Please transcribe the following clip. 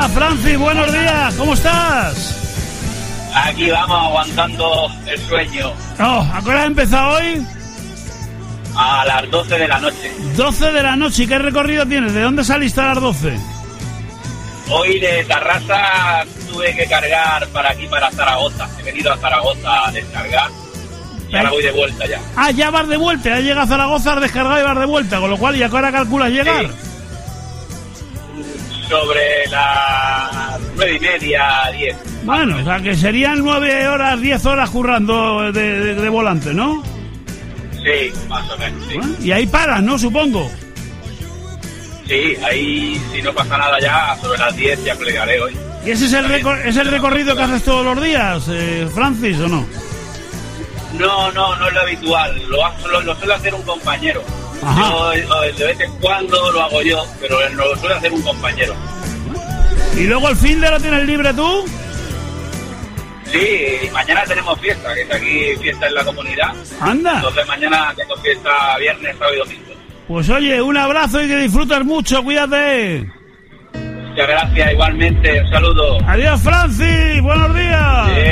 Hola, Francis, buenos días, ¿cómo estás? Aquí vamos aguantando el sueño. ¿A qué hora has empezado hoy? A las 12 de la noche. 12 de la noche, ¿y qué recorrido tienes? ¿De dónde saliste a las 12? Hoy de Tarrasa tuve que cargar para aquí, para Zaragoza. He venido a Zaragoza a descargar y ahora voy de vuelta ya. Ah, ya vas de vuelta, ya llegas a Zaragoza, has descargado y vas de vuelta, con lo cual, ¿y a qué hora calculas llegar? Sí. Sobre las 9:30, 10. Bueno, o sea que serían 9 horas, 10 horas currando de volante, ¿no? Sí, más o menos, sí. Bueno, y ahí paras, ¿no? Supongo. Sí, ahí si no pasa nada ya, sobre las 10 ya plegaré hoy. ¿Y ese es el recorrido que haces todos los días, Francis, o no? No es lo habitual, lo suele hacer un compañero. Ajá. Yo de vez en cuando lo hago yo, pero lo suele hacer un compañero. ¿Y luego el fin de lo tienes libre tú? Sí, mañana tenemos fiesta, que es aquí fiesta en la comunidad. Anda. Entonces mañana tengo fiesta viernes, sábado y domingo. Pues oye, un abrazo y que disfrutes mucho, cuídate. Muchas gracias, igualmente, un saludo. Adiós, Francis, buenos días. Sí.